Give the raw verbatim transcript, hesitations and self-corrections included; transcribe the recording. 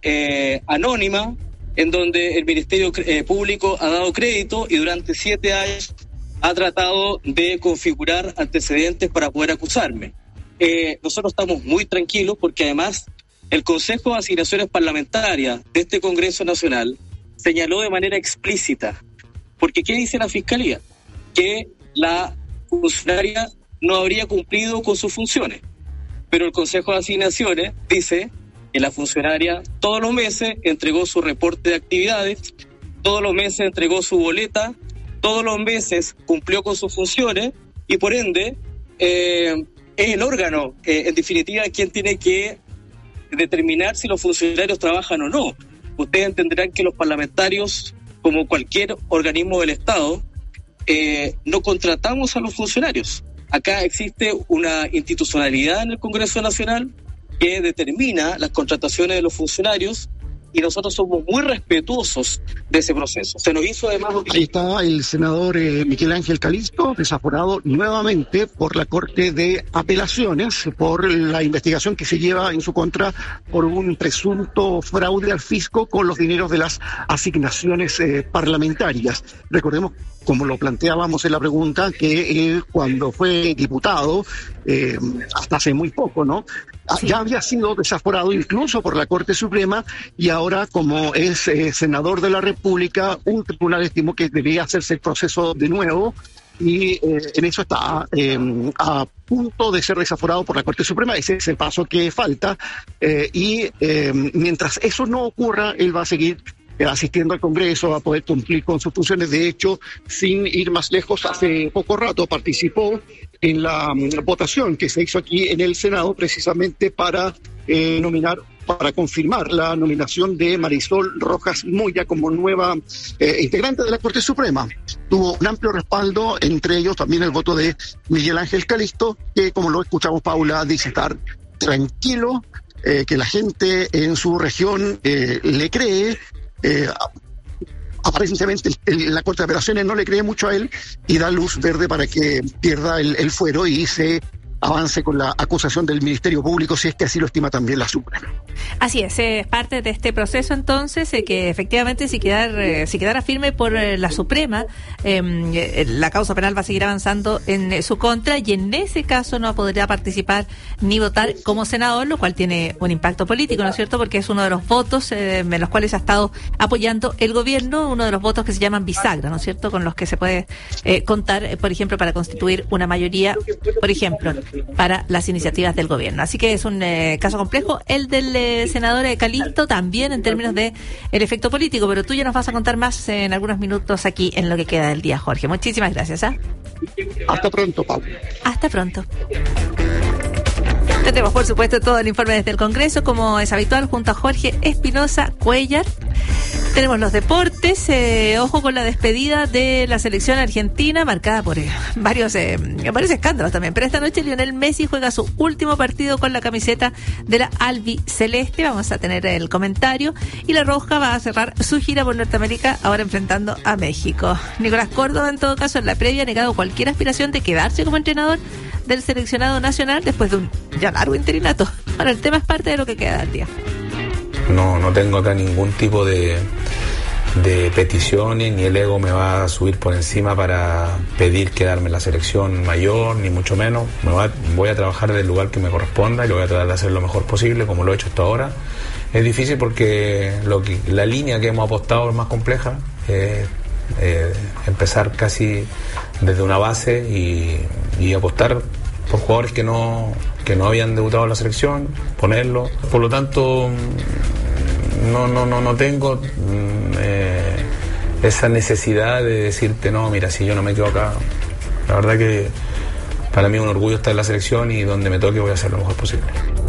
eh, anónima, en donde el Ministerio eh, Público ha dado crédito y durante siete años ha tratado de configurar antecedentes para poder acusarme. Eh, nosotros estamos muy tranquilos porque además el Consejo de Asignaciones Parlamentarias de este Congreso Nacional señaló de manera explícita, porque ¿qué dice la Fiscalía? Que la funcionaria no habría cumplido con sus funciones, pero el Consejo de Asignaciones dice que la funcionaria todos los meses entregó su reporte de actividades, todos los meses entregó su boleta, todos los meses cumplió con sus funciones y por ende eh, es el órgano, eh, en definitiva, quien tiene que determinar si los funcionarios trabajan o no. Ustedes entenderán que los parlamentarios, como cualquier organismo del Estado, eh, no contratamos a los funcionarios. Acá existe una institucionalidad en el Congreso Nacional que determina las contrataciones de los funcionarios y nosotros somos muy respetuosos de ese proceso. Se nos hizo además... Ahí está el senador eh, Miguel Ángel Calisto, desaforado nuevamente por la Corte de Apelaciones, por la investigación que se lleva en su contra por un presunto fraude al fisco con los dineros de las asignaciones eh, parlamentarias. Recordemos, como lo planteábamos en la pregunta, que él cuando fue diputado, eh, hasta hace muy poco, ¿no?, sí, ya había sido desaforado incluso por la Corte Suprema y ahora, como es eh, senador de la República, un tribunal estimó que debía hacerse el proceso de nuevo y eh, en eso está eh, a punto de ser desaforado por la Corte Suprema. Ese es el paso que falta eh, y eh, mientras eso no ocurra, él va a seguir asistiendo al Congreso, a poder cumplir con sus funciones. De hecho, sin ir más lejos, hace poco rato participó en la um, votación que se hizo aquí en el Senado precisamente para eh, nominar, para confirmar la nominación de Marisol Rojas Moya como nueva eh, integrante de la Corte Suprema. Tuvo un amplio respaldo, entre ellos también el voto de Miguel Ángel Calisto, que, como lo escuchamos, Paula, dice estar tranquilo, eh, que la gente en su región eh, le cree. Eh, aparentemente el, el, la Corte de Apelaciones no le cree mucho a él y da luz verde para que pierda el, el fuero y se avance con la acusación del Ministerio Público, si es que así lo estima también la Suprema. Así es, es eh, parte de este proceso entonces, eh, que efectivamente si, quedar, eh, si quedara firme por eh, la Suprema, eh, la causa penal va a seguir avanzando en eh, su contra y en ese caso no podría participar ni votar como senador, lo cual tiene un impacto político, ¿no es cierto? Porque es uno de los votos eh, en los cuales ha estado apoyando el gobierno, uno de los votos que se llaman bisagra, ¿no es cierto? Con los que se puede eh, contar, eh, por ejemplo, para constituir una mayoría, por ejemplo, para las iniciativas del gobierno. Así que es un eh, caso complejo. El del eh, senador eh, Calisto también en términos de el efecto político, pero tú ya nos vas a contar más eh, en algunos minutos aquí en lo que queda del día, Jorge. Muchísimas gracias. ¿eh? Hasta pronto, Pablo. Hasta pronto. Tendremos, por supuesto, todo el informe desde el Congreso, como es habitual, junto a Jorge Espinosa Cuellar. Tenemos los deportes, eh, ojo con la despedida de la selección argentina, marcada por eh, varios eh, varios escándalos también. Pero esta noche Lionel Messi juega su último partido con la camiseta de la albiceleste. Vamos a tener el comentario. Y la Roja va a cerrar su gira por Norteamérica, ahora enfrentando a México. Nicolás Córdoba, en todo caso, en la previa ha negado cualquier aspiración de quedarse como entrenador del seleccionado nacional después de un ya largo interinato. Bueno, el tema es parte de lo que queda del día. No, no tengo acá ningún tipo de, de peticiones, ni el ego me va a subir por encima para pedir quedarme en la selección mayor, ni mucho menos. Me va, voy a trabajar del lugar que me corresponda y lo voy a tratar de hacer lo mejor posible, como lo he hecho hasta ahora. Es difícil porque lo que, la línea que hemos apostado es más compleja. Eh, eh, empezar casi desde una base y, y apostar por jugadores que no que no habían debutado en la selección, ponerlo. Por lo tanto, no no no no tengo eh, esa necesidad de decirte, no, mira, si yo no me quedo acá. La verdad que para mí es un orgullo estar en la selección y donde me toque voy a hacer lo mejor posible.